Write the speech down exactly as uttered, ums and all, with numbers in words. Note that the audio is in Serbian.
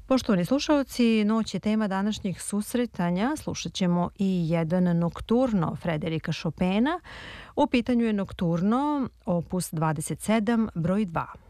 Poštovani slušalci, noć je tema današnjih susretanja. Slušat ćemo i jedan nokturno Frederika Chopina. U pitanju je nokturno, opus dvadeset sedam, broj dva.